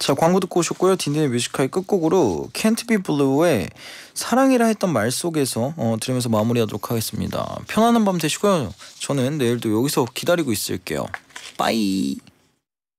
자, 광고 듣고 오셨고요. 딘딘의 뮤지컬 끝곡으로 Can't Be Blue의 사랑이라 했던 말 속에서 들으면서 마무리하도록 하겠습니다. 편안한 밤 되시고요. 저는 내일도 여기서 기다리고 있을게요. 빠이.